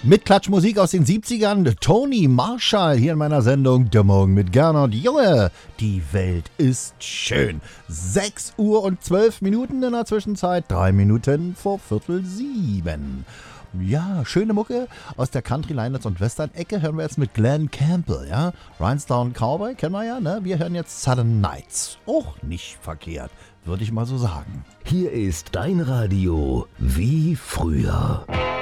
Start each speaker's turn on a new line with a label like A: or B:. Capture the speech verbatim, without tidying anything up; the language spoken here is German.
A: Mit Klatschmusik aus den siebzigern, Tony Marshall hier in meiner Sendung Der Morgen mit Gernot. Junge, die Welt ist schön. sechs Uhr und zwölf Minuten in der Zwischenzeit, drei Minuten vor Viertel sieben. Ja, schöne Mucke aus der Country, Line und Western-Ecke hören wir jetzt mit Glenn Campbell, ja. Rhinestone Cowboy kennen wir ja, ne? Wir hören jetzt Southern Nights. Auch nicht verkehrt, würde ich mal so sagen.
B: Hier ist dein Radio wie früher.